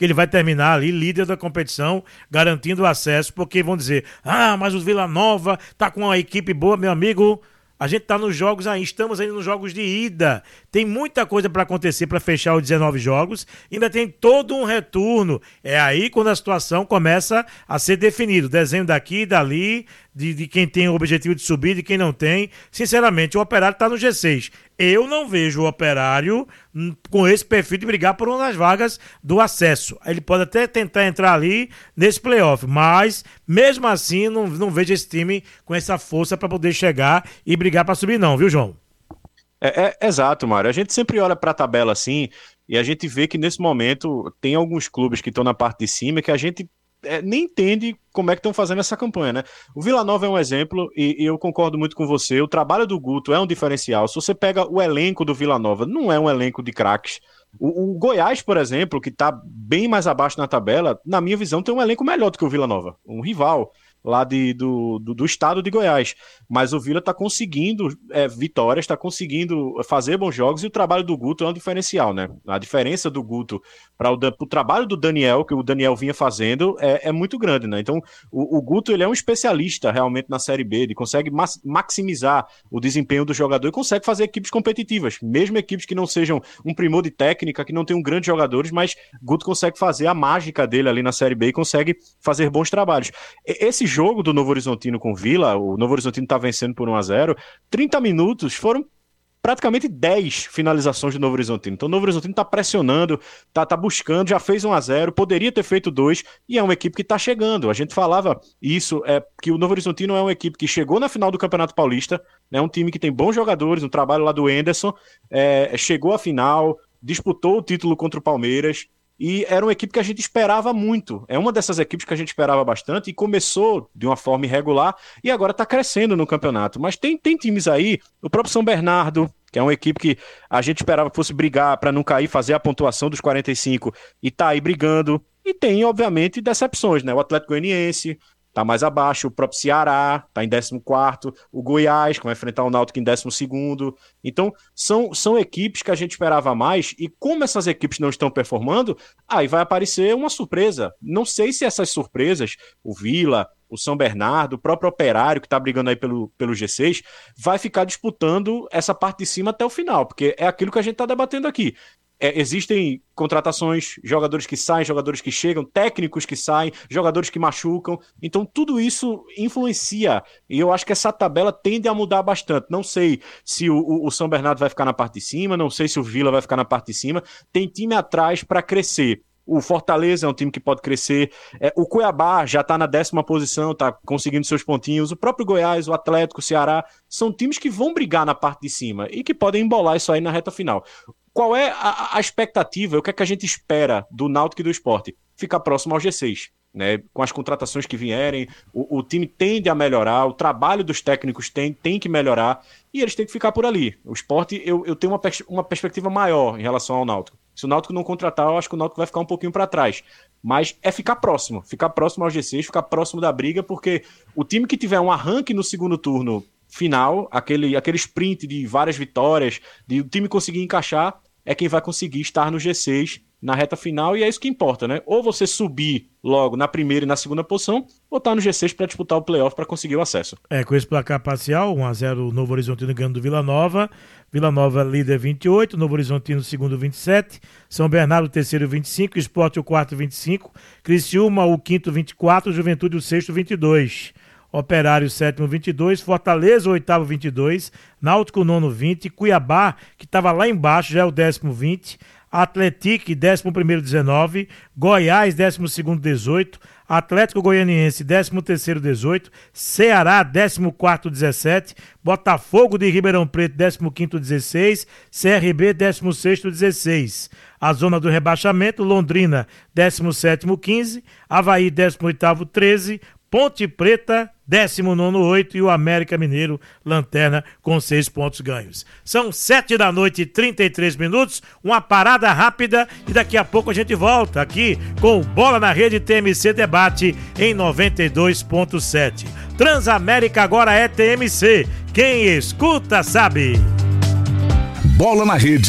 que ele vai terminar ali líder da competição, garantindo o acesso, porque vão dizer, mas o Vila Nova tá com uma equipe boa, meu amigo. A gente tá nos jogos aí, estamos ainda nos jogos de ida. Tem muita coisa para acontecer para fechar os 19 jogos. Ainda tem todo um retorno. É aí quando a situação começa a ser definida. Desenho daqui e dali, de quem tem o objetivo de subir, de quem não tem. Sinceramente, o Operário tá no G6. Eu não vejo o Operário com esse perfil de brigar por uma das vagas do acesso. Ele pode até tentar entrar ali nesse playoff, mas mesmo assim não vejo esse time com essa força para poder chegar e brigar para subir não, viu, João? Exato, Mário. A gente sempre olha para a tabela assim e a gente vê que nesse momento tem alguns clubes que estão na parte de cima que a gente nem entende como é que estão fazendo essa campanha, né? O Vila Nova é um exemplo e eu concordo muito com você. O trabalho do Guto é um diferencial. Se você pega o elenco do Vila Nova, não é um elenco de craques. O Goiás, por exemplo, que está bem mais abaixo na tabela, na minha visão, tem um elenco melhor do que o Vila Nova. Um rival lá do estado de Goiás, mas o Vila está conseguindo vitórias, está conseguindo fazer bons jogos e o trabalho do Guto é um diferencial, né? A diferença do Guto para o trabalho do Daniel, que o Daniel vinha fazendo, é muito grande, né? Então o Guto ele é um especialista realmente na Série B, ele consegue maximizar o desempenho do jogador e consegue fazer equipes competitivas, mesmo equipes que não sejam um primor de técnica, que não tenham grandes jogadores, mas Guto consegue fazer a mágica dele ali na Série B e consegue fazer bons trabalhos. Esse jogo do Novo Horizontino com o Vila, o Novo Horizontino está vencendo por 1-0, 30 minutos foram praticamente 10 finalizações do Novo Horizontino. Então o Novo Horizontino está pressionando, tá buscando, já fez 1-0, poderia ter feito 2 e é uma equipe que está chegando. A gente falava isso, que o Novo Horizontino é uma equipe que chegou na final do Campeonato Paulista, é um time que tem bons jogadores, um trabalho lá do Enderson, chegou à final, disputou o título contra o Palmeiras, e era uma equipe que a gente esperava muito. É uma dessas equipes que a gente esperava bastante e começou de uma forma irregular e agora está crescendo no campeonato. Mas tem times aí, o próprio São Bernardo, que é uma equipe que a gente esperava que fosse brigar para não cair, fazer a pontuação dos 45 e está aí brigando. E tem, obviamente, decepções, né? O Atlético Goianiense está mais abaixo, o próprio Ceará está em 14º, o Goiás, que vai enfrentar o Náutico em 12º. Então, são equipes que a gente esperava mais, e como essas equipes não estão performando, aí vai aparecer uma surpresa. Não sei se essas surpresas, o Vila, o São Bernardo, o próprio Operário, que está brigando aí pelo G6, vai ficar disputando essa parte de cima até o final, porque é aquilo que a gente está debatendo aqui. Existem contratações, jogadores que saem, jogadores que chegam, técnicos que saem, jogadores que machucam. Então tudo isso influencia. E eu acho que essa tabela tende a mudar bastante. Não sei se o São Bernardo vai ficar na parte de cima, não sei se o Vila vai ficar na parte de cima. Tem time atrás para crescer. O Fortaleza é um time que pode crescer. O Cuiabá já está na 10ª posição, está conseguindo seus pontinhos. O próprio Goiás, o Atlético, o Ceará, são times que vão brigar na parte de cima e que podem embolar isso aí na reta final. Qual é a expectativa? O que é que a gente espera do Náutico e do Sport? Ficar próximo ao G6, né? Com as contratações que vierem, o time tende a melhorar, o trabalho dos técnicos tem que melhorar e eles têm que ficar por ali. O Sport, eu tenho uma perspectiva maior em relação ao Náutico. Se o Náutico não contratar, eu acho que o Náutico vai ficar um pouquinho para trás. Mas é ficar próximo ao G6, ficar próximo da briga, porque o time que tiver um arranque no segundo turno final, aquele sprint de várias vitórias, de o time conseguir encaixar, é quem vai conseguir estar no G6 na reta final, e é isso que importa, né? Ou você subir logo na primeira e na segunda posição, ou estar no G6 para disputar o playoff para conseguir o acesso. Com esse placar parcial, 1-0 o Novo Horizontino ganhando do Vila Nova. Vila Nova líder 28, Novo Horizontino segundo 27, São Bernardo terceiro 25, Sport o quarto 25, Criciúma o quinto 24, Juventude o sexto 22. Operário sétimo 22, Fortaleza o oitavo 22, Náutico nono 20, Cuiabá, que estava lá embaixo, já é o 10º 20, Atlético 11º 19, Goiás 12º 18, Atlético Goianiense 13º 18, Ceará 14º 17, Botafogo de Ribeirão Preto 15º 16, CRB 16º 16. A zona do rebaixamento, Londrina 17º 15, Avaí 18º 13, Ponte Preta, 19º 8 e o América Mineiro, lanterna, com 6 pontos ganhos. São 7h33, uma parada rápida e daqui a pouco a gente volta aqui com o Bola na Rede TMC Debate em 92.7. Transamérica agora é TMC, quem escuta sabe. Bola na Rede.